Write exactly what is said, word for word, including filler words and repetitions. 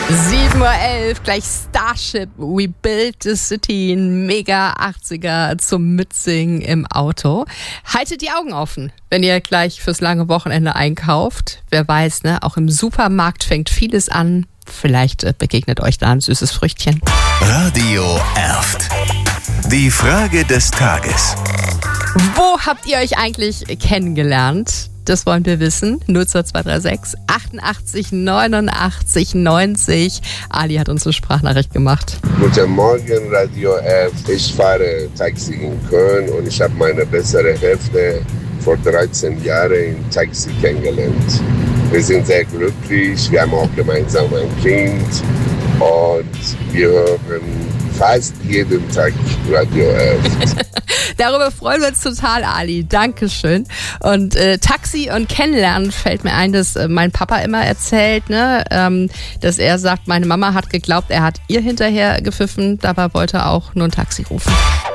sieben Uhr elf, gleich Starship, We Build the City, ein mega achtziger zum Mitsingen im Auto. Haltet die Augen offen, wenn ihr gleich fürs lange Wochenende einkauft. Wer weiß, ne? Auch im Supermarkt fängt vieles an. Vielleicht äh, begegnet euch da ein süßes Früchtchen. Radio Erft. Die Frage des Tages. Wo habt ihr euch eigentlich kennengelernt? Das wollen wir wissen. null zwei drei sechs achtundachtzig neunundachtzig neunzig. Ali hat uns eine Sprachnachricht gemacht. Guten Morgen, Radio F. Ich fahre Taxi in Köln und ich habe meine bessere Hälfte vor dreizehn Jahren in Taxi kennengelernt. Wir sind sehr glücklich, wir haben auch gemeinsam ein Kind und wir hören fast jeden Tag Radio F. Darüber freuen wir uns total, Ali. Dankeschön. Und äh, Taxi und Kennenlernen fällt mir ein, dass äh, mein Papa immer erzählt, ne, ähm, dass er sagt, meine Mama hat geglaubt, er hat ihr hinterher gepfiffen, dabei wollte er auch nur ein Taxi rufen.